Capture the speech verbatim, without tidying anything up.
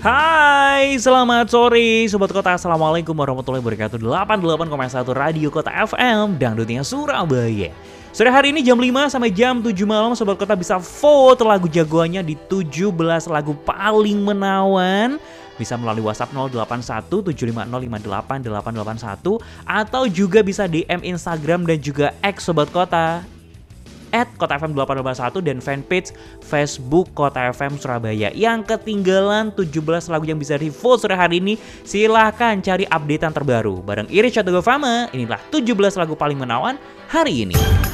Hai, selamat sore Sobat Kota. Assalamualaikum warahmatullahi wabarakatuh. delapan puluh delapan koma satu Radio Kota F M, dangdutnya Surabaya. Sore hari ini jam lima sampai jam tujuh malam Sobat Kota bisa vote lagu jagoannya di tujuh belas lagu paling menawan. Bisa melalui WhatsApp nol delapan satu tujuh lima nol lima delapan delapan delapan satu atau juga bisa D M Instagram dan juga X Sobat Kota at Kota F M delapan delapan satu dan fanpage Facebook Kota F M Surabaya. Yang ketinggalan tujuh belas lagu yang bisa di-vote sore hari ini, silahkan cari updatean terbaru. Bareng Iris Chatugofama, inilah tujuh belas lagu paling menawan hari ini.